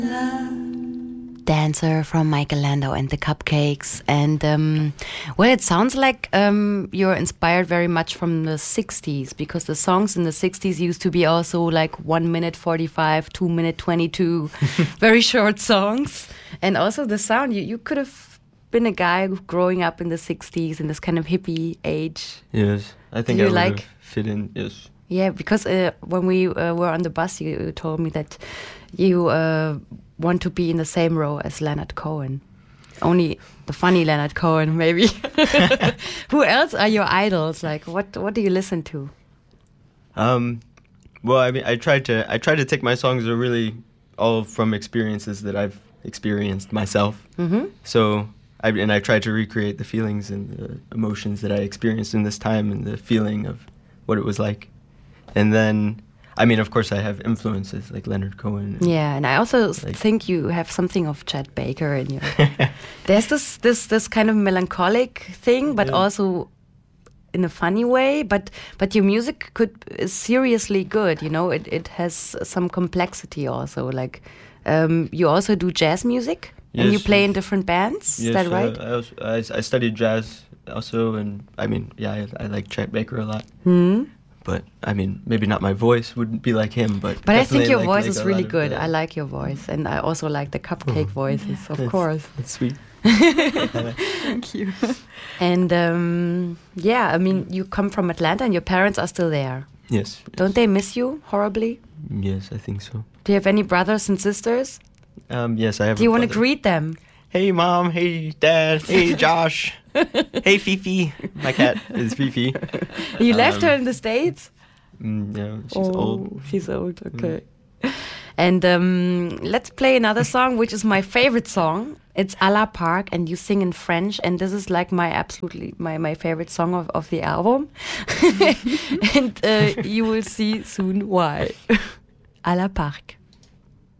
Dancer from Michael Landau and the Cupcakes. And well, it sounds like you're inspired very much from the 60s, because the songs in the 60s used to be also like 1 minute 45, 2 minute 22, very short songs. And also the sound, you could have been a guy growing up in the 60s in this kind of hippie age. Yes, I think I would have fit in, yes. Yeah, because when we were on the bus, you told me that you want to be in the same row as Leonard Cohen. Only the funny Leonard Cohen, maybe. Who else are your idols? Like, what do you listen to? Well, I mean, I try to take my songs are really all from experiences that I've experienced myself. Mm-hmm. So, I try to recreate the feelings and the emotions that I experienced in this time and the feeling of what it was like. And then, I mean, of course, I have influences like Leonard Cohen. Yeah, and I also think you have something of Chet Baker in you. There's this kind of melancholic thing, but also in a funny way. But your music is seriously good. You know, it has some complexity also. Like, you also do jazz music, and you play in different bands. Is that right? I studied jazz also, and I mean, yeah, I like Chet Baker a lot. Hmm. But, I mean, maybe not my voice wouldn't be like him, but I think your voice is really good. I like your voice, and I also like the Cupcake voices, of course. That's sweet. Thank you. And, yeah, I mean, you come from Atlanta, and your parents are still there. Yes. Don't they miss you horribly? Yes, I think so. Do you have any brothers and sisters? Yes, I have. Do you want to greet them? Hey, Mom. Hey, Dad. Hey, Josh. Hey, Fifi. My cat is Fifi. You left her in the States? Yeah, she's old. She's old, okay. And let's play another song, which is my favorite song. It's A La Park, and you sing in French, and this is like my favorite song of the album. And you will see soon why. A La Park.